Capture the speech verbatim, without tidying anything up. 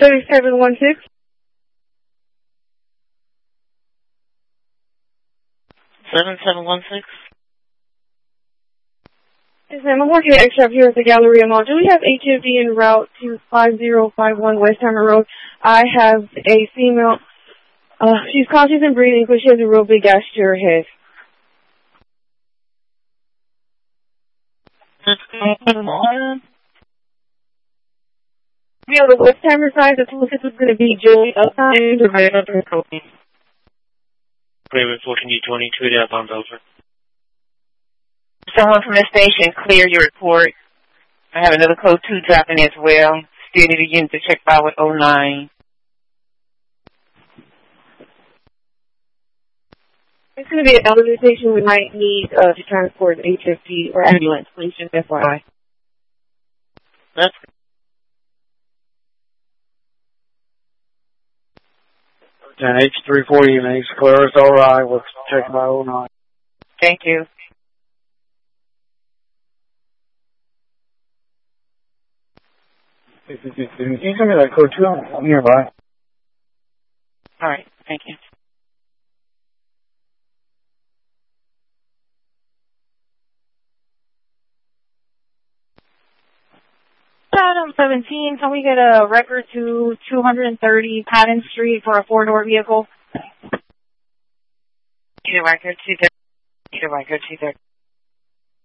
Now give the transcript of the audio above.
thirty-seven one six. seven seven one six. Yes, ma'am. I'm working at X-Shop here at the Galleria Mall. Do we have H F D en route to five zero five one West Hammer Road? I have a female. Uh, she's conscious and breathing, but she has a real big gash to her head. You know, the West Hammer side, the toolkit was going to be Joey uptime or right up in Kobe. Raven fourteen D twenty-two, the outbound over. Someone from the station, clear your report. I have another code two dropping as well. Still need a unit to check by with oh nine. It's going to be an elderly patient we might need uh, to transport H F D or ambulance, please, just F Y I. That's ten H three forty makes clear. It's all right. We'll check by oh nine. Thank you. Can you send me that code two? I'm nearby. All right. Thank you. Adam seventeen, can we get a record to two thirty Patton Street for a four-door vehicle? Need a record two thirty. Need a record two thirty.